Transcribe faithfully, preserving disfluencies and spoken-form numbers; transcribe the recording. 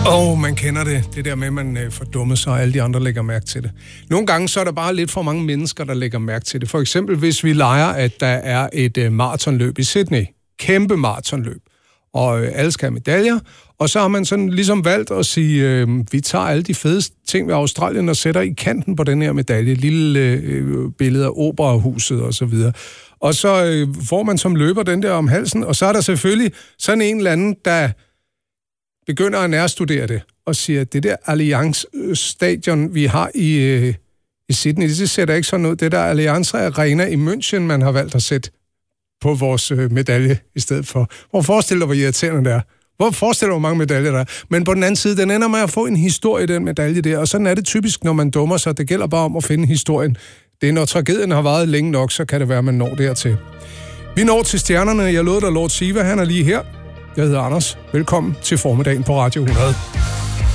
Åh, oh, man kender det. Det der med, at man øh, fordummer sig, og alle de andre lægger mærke til det. Nogle gange så er der bare lidt for mange mennesker, der lægger mærke til det. For eksempel, hvis vi leger, at der er et øh, maratonløb i Sydney. Kæmpe maratonløb. Og øh, alle skal have medaljer. Og så har man sådan ligesom valgt at sige, øh, vi tager alle de fedeste ting ved Australien og sætter i kanten på den her medalje. Lille øh, billede af operahuset og så videre. Og så øh, får man som løber den der om halsen. Og så er der selvfølgelig sådan en eller anden, der begynder at nærstudere det, og siger, at det der Allianz Stadion, vi har i, øh, i Sydney, det ser da ikke sådan ud. Det der Allianz Arena i München, man har valgt at sætte på vores øh, medalje i stedet for. Hvor forestiller hvor irriterende det er? Hvor forestiller hvor mange medaljer der er? Men på den anden side, den ender med at få en historie, den medalje der, og sådan er det typisk, når man dummer sig. Det gælder bare om at finde historien. Det er, når tragedien har varet længe nok, så kan det være, at man når dertil. Vi når til stjernerne. Jeg lovede dig Lord Siva, han er lige her. Jeg hedder Anders. Velkommen til formiddagen på Radio hundrede.